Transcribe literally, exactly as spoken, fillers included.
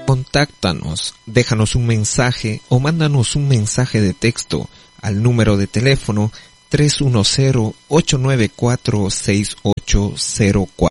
Contáctanos, déjanos un mensaje o mándanos un mensaje de texto al número de teléfono tres uno cero, ocho nueve cuatro, seis ocho cero cuatro.